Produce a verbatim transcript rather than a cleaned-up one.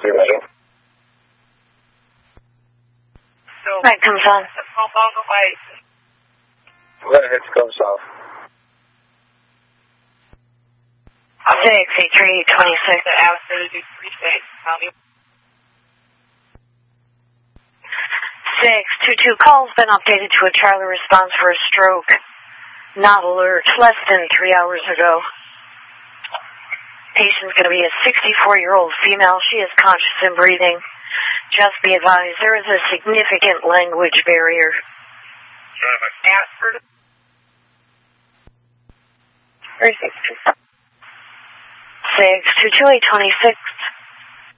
Right, comes on. Go ahead, comes off. six eight three twenty-six. six two two, call's been updated to a Charlie response for a stroke. Not alert, less than three hours ago. Patient's going to be a sixty-four-year-old female. She is conscious and breathing. Just be advised, there is a significant language barrier. six two two eight twenty-six.